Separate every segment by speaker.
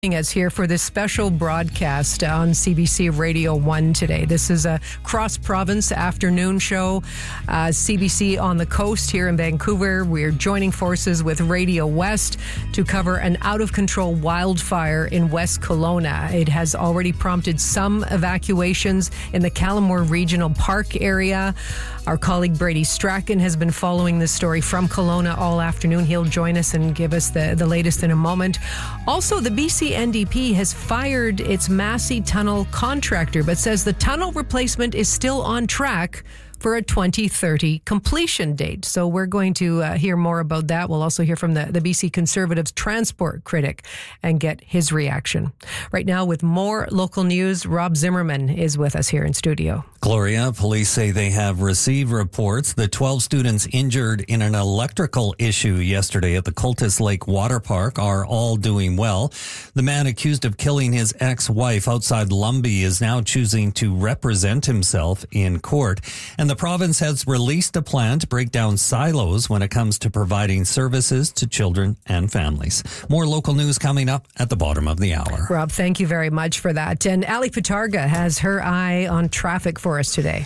Speaker 1: Us here for this special broadcast on CBC Radio 1 today. This is a cross-province afternoon show. CBC on the coast here in Vancouver. We're joining forces with Radio West to cover an out-of-control wildfire in West Kelowna. It has already prompted some evacuations in the Callamore Regional Park area. Our colleague Brady Strachan has been following this story from Kelowna all afternoon. He'll join us and give us the latest in a moment. Also, the BC NDP has fired its Massey Tunnel contractor, but says the tunnel replacement is still on track for a 2030 completion date. So we're going to hear more about that. We'll also hear from the BC Conservatives transport critic and get his reaction. Right now, with more local news, Rob Zimmerman is with us here in studio.
Speaker 2: Gloria, police say they have received reports that 12 students injured in an electrical issue yesterday at the Cultus Lake Water Park are all doing well. The man accused of killing his ex-wife outside Lumby is now choosing to represent himself in court. And the province has released a plan to break down silos when it comes to providing services to children and families. More local news coming up at the bottom of the hour.
Speaker 1: Rob, thank you very much for that. And Ali Patarga has her eye on traffic for us today.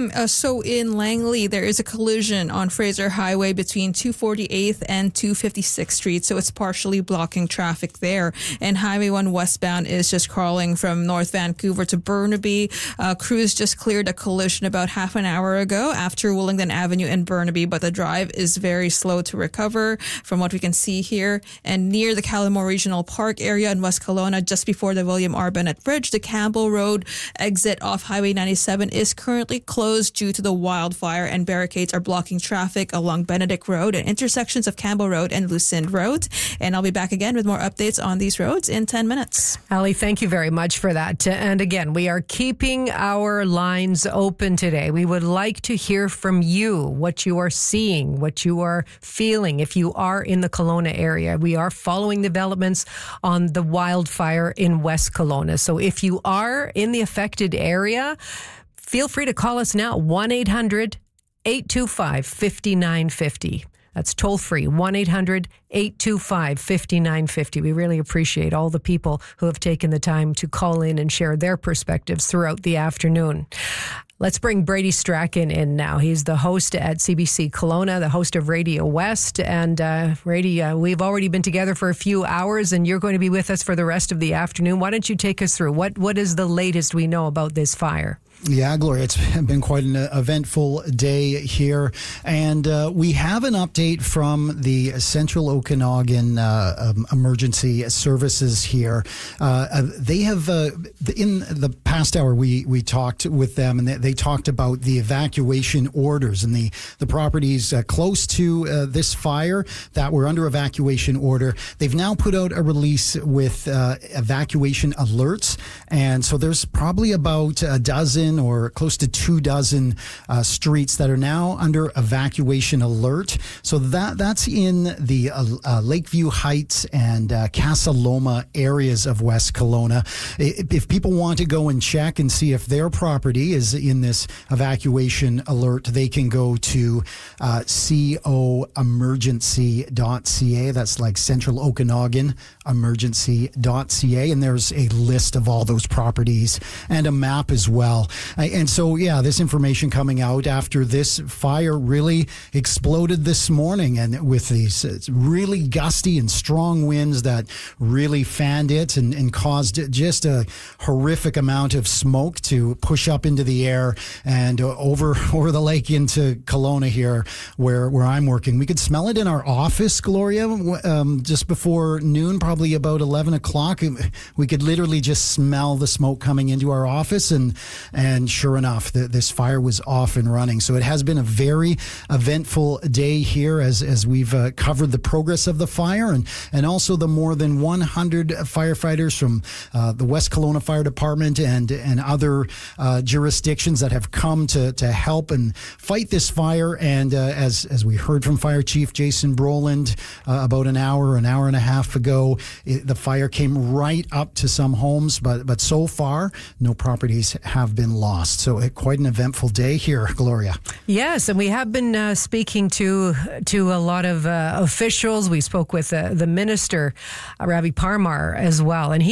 Speaker 3: So in Langley, there is a collision on Fraser Highway between 248th and 256th Street. So it's partially blocking traffic there. And Highway 1 westbound is just crawling from North Vancouver to Burnaby. Crews just cleared a collision about half an hour ago after Willingdon Avenue in Burnaby, but the drive is very slow to recover from what we can see here. And near the Callamore Regional Park area in West Kelowna, just before the William R. Bennett Bridge, the Campbell Road exit off Highway 97 is currently closed due to the wildfire, and barricades are blocking traffic along Benedict Road and intersections of Campbell Road and Lucinde Road. And I'll be back again with more updates on these roads in 10 minutes.
Speaker 1: Ali, thank you very much for that. And again, we are keeping our lines open today. We would like to hear from you, what you are seeing, what you are feeling. If you are in the Kelowna area, we are following developments on the wildfire in West Kelowna. So if you are in the affected area, feel free to call us now, 1-800-825-5950. That's toll free, 1-800-825-5950. We really appreciate all the people who have taken the time to call in and share their perspectives throughout the afternoon. Let's bring Brady Strachan in now. He's the host at CBC Kelowna, the host of Radio West. And Brady, we've already been together for a few hours, and you're going to be with us for the rest of the afternoon. Why don't you take us through what is the latest we know about this fire?
Speaker 4: Yeah, Gloria, it's been quite an eventful day here. And we have an update from the Central Okanagan Emergency Services here. They have, in the past hour, we talked with them, and they talked about the evacuation orders and the properties close to this fire that were under evacuation order. They've now put out a release with evacuation alerts. And so there's probably about a dozen or close to 24 streets that are now under evacuation alert. So that's in the Lakeview Heights and Casa Loma areas of West Kelowna. If people want to go and check and see if their property is in this evacuation alert, they can go to coemergency.ca. That's like Central Okanagan emergency.ca, and there's a list of all those properties and a map as well. And so, yeah, this information coming out after this fire really exploded this morning, and with these really gusty and strong winds that really fanned it and caused just a horrific amount of smoke to push up into the air and over the lake into Kelowna here where I'm working. We could smell it in our office, Gloria, just before noon, probably about 11 o'clock. We could literally just smell the smoke coming into our office, and sure enough, this fire was off and running. So it has been a very eventful day here as we've covered the progress of the fire and also the more than 100 firefighters from the West Kelowna Fire Department and and other jurisdictions that have come to help and fight this fire. And as we heard from Fire Chief Jason Brolin about an hour and a half ago, the fire came right up to some homes, but so far no properties have been lost. So quite an eventful day here, Gloria.
Speaker 1: Yes, and we have been speaking to a lot of officials. We spoke with the minister, Ravi Parmar, as well, and he